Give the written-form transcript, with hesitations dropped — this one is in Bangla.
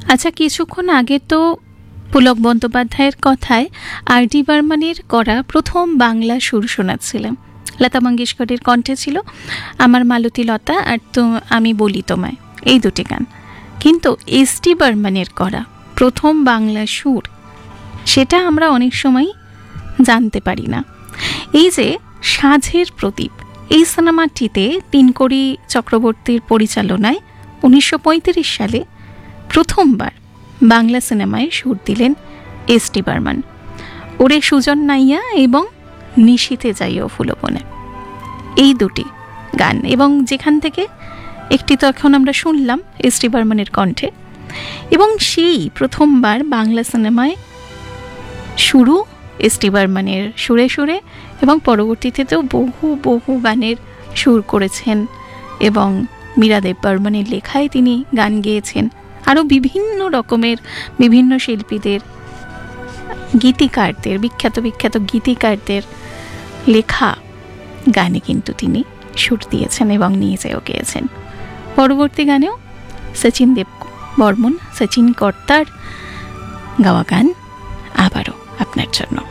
আচ্ছা, কিছুক্ষণ আগে তো পুলক বন্দ্যোপাধ্যায়ের কথায় আর.ডি. বর্মনের করা প্রথম বাংলা সুর শোনাচ্ছিলাম। লতা মঙ্গেশকরের কণ্ঠে ছিল আমার মালতী লতা আর তো আমি বলি তোমায়, এই দুটি গান। কিন্তু এস.ডি. বর্মনের করা প্রথম বাংলা সুর, সেটা আমরা অনেক সময় জানতে পারি না। এই যে সাঁঝের প্রদীপ, এই সিনেমাটিতে তিনকড়ি চক্রবর্তীর পরিচালনায় 1935 সালে প্রথমবার বাংলা সিনেমায় সুর দিলেন এস.ডি. বর্মন। ওরে সুজন নাইয়া এবং নিশীথে যাইও ফুলবনে, এই দুটি গান, এবং যেখান থেকে একটি তো এখন আমরা শুনলাম এস.ডি. বর্মনের কণ্ঠে, এবং সেই প্রথমবার বাংলা সিনেমায় শুরু এস.ডি. বর্মনের সুরে সুরে, এবং পরবর্তীতেও বহু বহু গানের সুর করেছেন, এবং মীরাদেব বর্মনের লেখায় তিনি গান গেয়েছেন। আরও বিভিন্ন রকমের বিভিন্ন শিল্পীদের, গীতিকারদের, বিখ্যাত বিখ্যাত গীতিকারদের লেখা গানে কিন্তু তিনি সুর দিয়েছেন এবং নিয়ে যেও গেয়েছেন। পরবর্তী গানেও সচিন দেব বর্মন, সচিন কর্তার গাওয়া গান আবারও আপনার জন্য।